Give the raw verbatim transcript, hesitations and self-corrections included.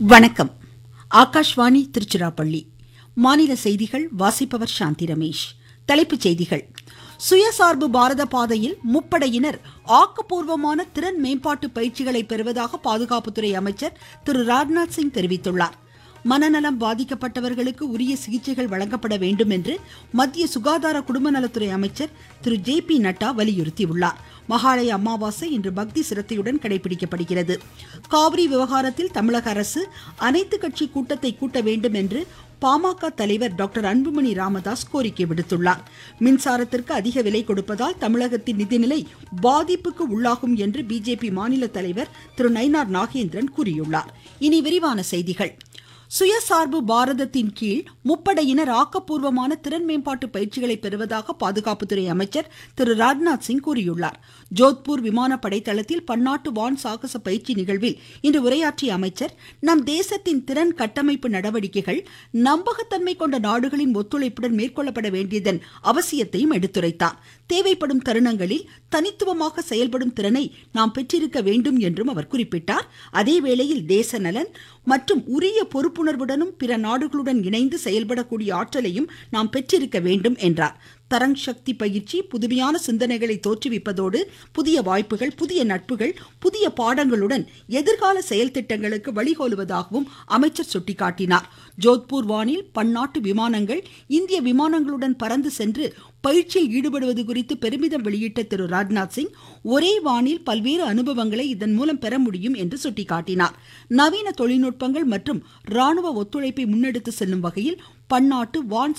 வணக்கம். ஆகாஷ்வாணி திருச்சிராப்பள்ளி. மாநில செய்திகள் வாசிப்பவர் சாந்தி ரமேஷ். தலைப்புச் செய்திகள். சுயசார்பு பாரத பாதையில் முப்படையினர் ஆக்கப்பூர்வமான திறன் மேம்பாட்டு பயிற்சிகளை பெறுவதாக பாதுகாப்புத்துறை அமைச்சர் திரு ராஜ்நாத் சிங் தெரிவித்துள்ளார். மனநலம் பாதிக்கப்பட்டவர்களுக்கு உரிய சிகிச்சைகள் வழங்கப்பட வேண்டும் என்று மத்திய சுகாதார குடும்பநலத்துறை அமைச்சர் திரு ஜே பி நட்டா வலியுறுத்தியுள்ளார். மகாலய அமாவாசை இன்று பக்தி சிரத்தையுடன் கடைபிடிக்கப்படுகிறது. காவிரி விவகாரத்தில் தமிழக அரசு அனைத்து கட்சி கூட்டத்தை கூட்ட வேண்டும் என்று பாமக தலைவர் டாக்டர் அன்புமணி ராமதாஸ் கோரிக்கை விடுத்துள்ளார். மின்சாரத்திற்கு அதிக விலை கொடுப்பதால் தமிழகத்தின் நிதிநிலை பாதிப்புக்கு உள்ளாகும் என்று பிஜேபி மாநில தலைவர் திரு நயினார் நாகேந்திரன் கூறியுள்ளார். இனி விரிவான செய்திகள். சுயசார்பு பாரதத்தின் கீழ் முப்படையினர் ஆக்கப்பூர்வமான திறன் மேம்பாட்டு பயிற்சிகளை பெறுவதாக பாதுகாப்புத்துறை அமைச்சர் திரு ராஜ்நாத் சிங் கூறியுள்ளார். ஜோத்பூர் விமானப்படை தளத்தில் பன்னாட்டு வான் சாகச பயிற்சி நிகழ்வில் இன்று உரையாற்றிய அமைச்சர், நம் தேசத்தின் திறன் கட்டமைப்பு நடவடிக்கைகள் நம்பகத்தன்மை கொண்ட நாடுகளின் ஒத்துழைப்புடன் மேற்கொள்ளப்பட வேண்டியதன் அவசியத்தையும் எடுத்துரைத்தார். தேவைப்படும் தருணங்களில் தனித்துவமாக செயல்படும் திறனை நாம் பெற்றிருக்க வேண்டும் என்றும் அவர் குறிப்பிட்டார். அதேவேளையில் தேச நலன் மற்றும் உரிய பொறுப்புணர்வுடனும் பிற நாடுகளுடன் இணைந்து செயல்படக்கூடிய ஆற்றலையும் நாம் பெற்றிருக்க வேண்டும் என்றார். தரங் சக்தி பயிற்சி புதுமையான சிந்தனைகளை தோற்றுவிப்பதோடு புதிய வாய்ப்புகள், புதிய நட்புகள், புதிய பாடங்களுடன் எதிர்கால செயல் திட்டங்களுக்கு வழிகோலுவதாகவும் அமைச்சர் சுட்டிக்காட்டினார். ஜோத்பூர் வானில் பன்னாட்டு விமானங்கள் இந்திய விமானங்களுடன் பறந்து சென்று பயிற்சியில் ஈடுபடுவது குறித்து பெருமிதம் வெளியிட்ட திரு ராஜ்நாத் சிங், ஒரே வானில் பல்வேறு அனுபவங்களை இதன் மூலம் பெற முடியும் என்று சுட்டிக்காட்டினார். நவீன தொழில்நுட்பங்கள் மற்றும் ராணுவ ஒத்துழைப்பை முன்னெடுத்து செல்லும் வகையில் பன்னாட்டு வான்